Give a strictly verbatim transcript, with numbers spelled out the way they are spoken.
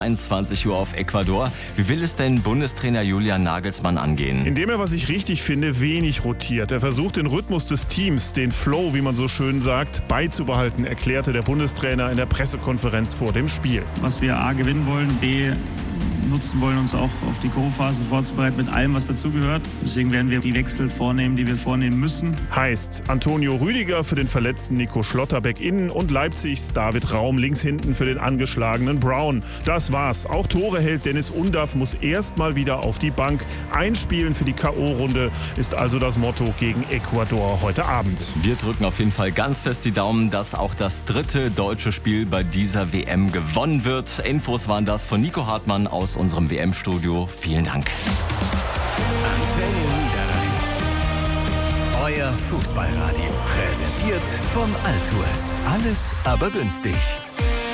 einundzwanzig Uhr auf Ecuador. Wie will es denn Bundestrainer Julian Nagelsmann angehen? Indem er, was ich richtig finde, wenig rotiert. Er versucht, den Rhythmus des Teams, den Flow, wie man so schön sagt, beizubehalten, erklärte der Bundestrainer in der Pressekonferenz vor dem Spiel. Was wir A gewinnen wollen, B nutzen wollen, uns auch auf die K O-Phase vorzubereiten mit allem, was dazugehört. Deswegen werden wir die Wechsel vornehmen, die wir vornehmen müssen. Heißt Antonio Rüdiger für den verletzten Nico Schlotterbeck innen und Leipzigs David Raum links hinten für den angeschlagenen Brown. Das war's. Auch Tore hält Dennis Undaff, muss erst mal wieder auf die Bank. Einspielen für die K O-Runde ist also das Motto gegen Ecuador heute Abend. Wir drücken auf jeden Fall ganz fest die Daumen, dass auch das dritte deutsche Spiel bei dieser W M gewonnen wird. Infos waren das von Nico Hartmann aus unserem W M-Studio. Vielen Dank. Antenne Niederrhein. Euer Fußballradio. Präsentiert von Altours. Alles aber günstig.